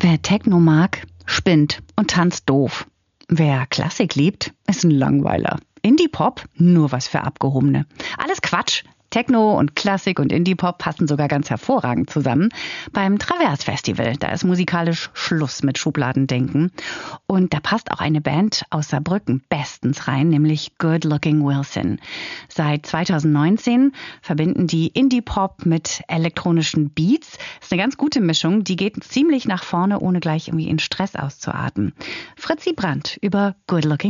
Wer Techno mag, spinnt und tanzt doof. Wer Klassik liebt, ist ein Langweiler. Indie-Pop, nur was für Abgehobene. Alles Quatsch. Techno und Klassik und Indie-Pop passen sogar ganz hervorragend zusammen. Beim Travers-Festival, da ist musikalisch Schluss mit Schubladendenken. Und da passt auch eine Band aus Saarbrücken bestens rein, nämlich Good Looking Wilson. Seit 2019 verbinden die Indie-Pop mit elektronischen Beats. Das ist eine ganz gute Mischung, die geht ziemlich nach vorne, ohne gleich irgendwie in Stress auszuarten. Fritzi Brandt über Good Looking